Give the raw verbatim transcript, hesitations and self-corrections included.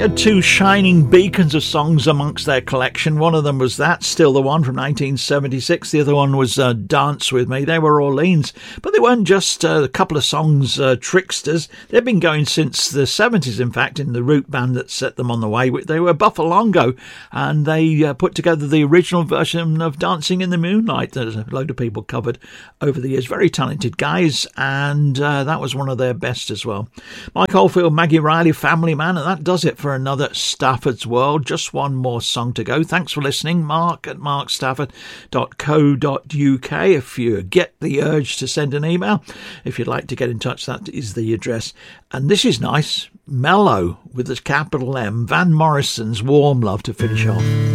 had two shining beacons of songs amongst their collection. One of them was that, Still the One, from nineteen seventy-six. The other one was uh, Dance With Me. They were Orleans. But they weren't just uh, a couple of songs, uh, tricksters. They've been going since the seventies, in fact, in the root band that set them on the way. They were Buffalongo, and they uh, put together the original version of Dancing in the Moonlight that a load of people covered over the years. Very talented guys, and uh, that was one of their best as well. Mike Oldfield, Maggie Riley, Family Man, and that does it for another Stafford's World. Just one more song to go. Thanks for listening. Mark at mark stafford dot co dot uk. If you get the urge to send an email, if you'd like to get in touch, that is the address. And this is nice. Mellow with a capital M. Van Morrison's Warm Love to finish off.